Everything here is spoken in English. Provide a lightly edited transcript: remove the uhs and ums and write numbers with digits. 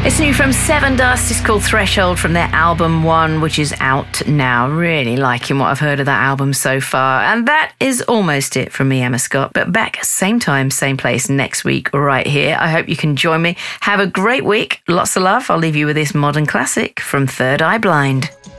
It's new from Seven Dust. It's called Threshold from their album One, which is out now. Really liking what I've heard of that album so far. And that is almost it from me, Emma Scott. But back same time, same place next week right here. I hope you can join me. Have a great week. Lots of love. I'll leave you with this modern classic from Third Eye Blind.